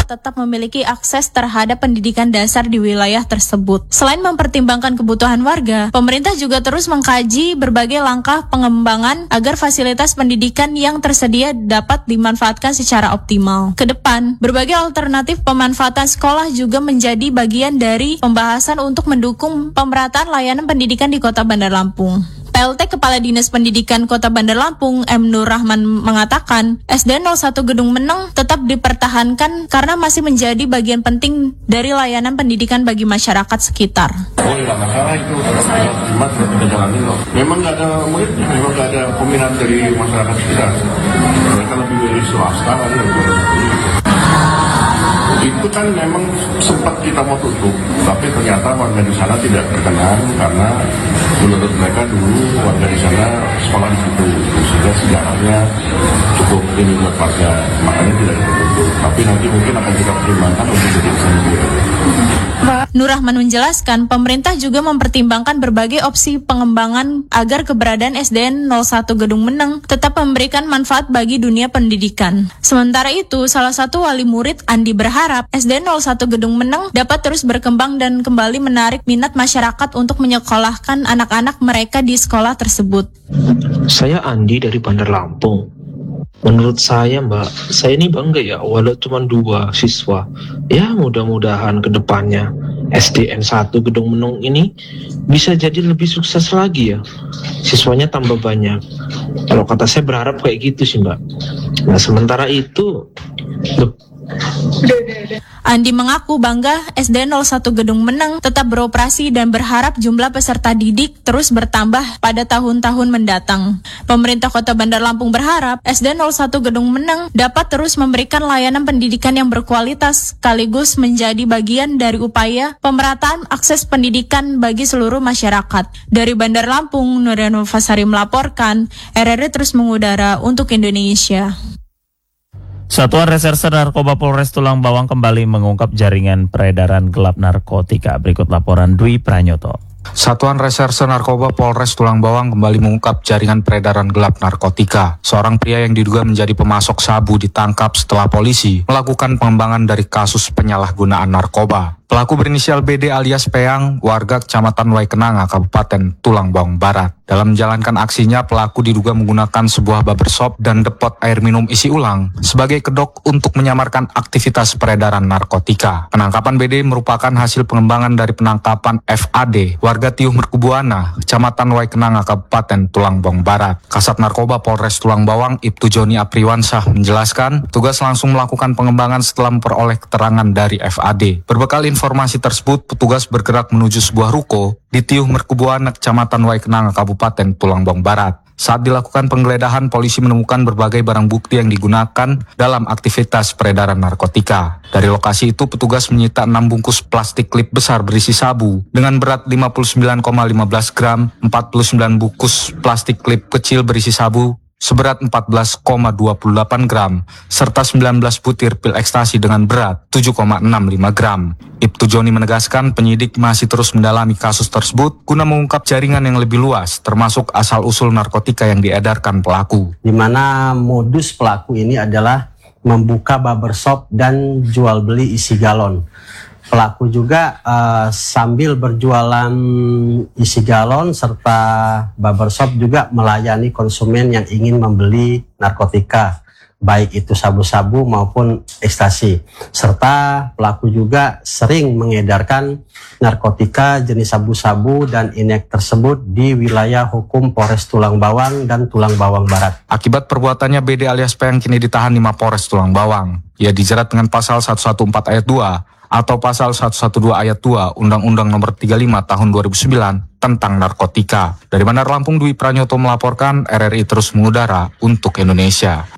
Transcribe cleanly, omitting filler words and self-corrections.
tetap memiliki akses terhadap pendidikan dasar di wilayah tersebut. Selain mempertimbangkan kebutuhan warga, pemerintah juga terus mengkaji berbagai langkah pengembangan agar fasilitas pendidikan yang tersedia dapat dimanfaatkan secara optimal. Kedepan, berbagai alternatif pemanfaatan sekolah juga menjadi bagian dari pembahasan untuk mendukung pemerataan layanan pendidikan di Kota Bandar Lampung. PLT Kepala Dinas Pendidikan Kota Bandar Lampung, M. Nur Rahman mengatakan, SDN 01 Gedung Meneng tetap dipertahankan karena masih menjadi bagian penting dari layanan pendidikan bagi masyarakat sekitar. Oh iya, masalah itu. Cuma kita jalanin loh. Memang nggak ada muridnya, memang nggak ada peminat dari masyarakat sekitar. Mereka lebih dari swasta kali ya. Itu kan memang sempat kita mau tutup, tapi ternyata warga di sana tidak berkenan karena menurut mereka dulu warga di sana sekolah di situ, sehingga sejarahnya cukup ini buat warga, makanya tidak ditutup. Tapi nanti mungkin akan kita pertimbangkan untuk jadi sendiri. Nur Rahman menjelaskan, pemerintah juga mempertimbangkan berbagai opsi pengembangan agar keberadaan SDN 01 Gedung Meneng tetap memberikan manfaat bagi dunia pendidikan. Sementara itu, salah satu wali murid Andi berharap SDN 01 Gedung Meneng dapat terus berkembang dan kembali menarik minat masyarakat untuk menyekolahkan anak-anak mereka di sekolah tersebut. Saya Andi dari Bandar Lampung. Menurut saya Mbak, saya ini bangga ya walau cuma 2 siswa. Ya mudah-mudahan ke depannya SDN 1 Gedung Meneng ini bisa jadi lebih sukses lagi ya. Siswanya tambah banyak. Kalau kata saya berharap kayak gitu sih Mbak. Nah sementara itu Andi mengaku bangga SDN 01 Gedung Meneng tetap beroperasi dan berharap jumlah peserta didik terus bertambah pada tahun-tahun mendatang. Pemerintah Kota Bandar Lampung berharap SDN 01 Gedung Meneng dapat terus memberikan layanan pendidikan yang berkualitas sekaligus menjadi bagian dari upaya pemerataan akses pendidikan bagi seluruh masyarakat. Dari Bandar Lampung, Nurianul Fasari melaporkan, RRI terus mengudara untuk Indonesia. Satuan Reserse Narkoba Polres Tulang Bawang kembali mengungkap jaringan peredaran gelap narkotika. Berikut laporan Dwi Pranyoto. Satuan Reserse Narkoba Polres Tulang Bawang kembali mengungkap jaringan peredaran gelap narkotika. Seorang pria yang diduga menjadi pemasok sabu ditangkap setelah polisi melakukan pengembangan dari kasus penyalahgunaan narkoba. Pelaku berinisial BD alias Peang, warga Kecamatan Waikenanga, Kabupaten Tulang Bawang Barat. Dalam menjalankan aksinya, pelaku diduga menggunakan sebuah barbershop dan depot air minum isi ulang sebagai kedok untuk menyamarkan aktivitas peredaran narkotika. Penangkapan BD merupakan hasil pengembangan dari penangkapan FAD, warga Tiuh Merkubuana, Kecamatan Waikenanga, Kabupaten Tulang Bawang Barat. Kasat Narkoba Polres Tulang Bawang, Ibtu Joni Apriwansah menjelaskan, tugas langsung melakukan pengembangan setelah memperoleh keterangan dari FAD. Berbekal informasi tersebut, petugas bergerak menuju sebuah ruko di Tiuh Merkubuana, Kecamatan Waikenanga, Kabupaten Tulang Bawang Barat. Saat dilakukan penggeledahan, polisi menemukan berbagai barang bukti yang digunakan dalam aktivitas peredaran narkotika. Dari lokasi itu, petugas menyita 6 bungkus plastik klip besar berisi sabu dengan berat 59,15 gram, 49 bungkus plastik klip kecil berisi sabu seberat 14,28 gram, serta 19 butir pil ekstasi dengan berat 7,65 gram. Ibtu Joni menegaskan penyidik masih terus mendalami kasus tersebut guna mengungkap jaringan yang lebih luas, termasuk asal-usul narkotika yang diedarkan pelaku. Di mana modus pelaku ini adalah membuka barbershop dan jual beli isi galon. Pelaku juga sambil berjualan isi galon serta barbershop juga melayani konsumen yang ingin membeli narkotika, baik itu sabu-sabu maupun ekstasi. Serta pelaku juga sering mengedarkan narkotika jenis sabu-sabu dan inek tersebut di wilayah hukum Polres Tulang Bawang dan Tulang Bawang Barat. Akibat perbuatannya, BD alias Peang kini ditahan di Mapolres Tulang Bawang. Ia dijerat dengan pasal 114 ayat 2 atau pasal 112 ayat 2 Undang-Undang Nomor 35 Tahun 2009 tentang narkotika. Dari Bandar Lampung, Dwi Pranyoto melaporkan, RRI terus mengudara untuk Indonesia.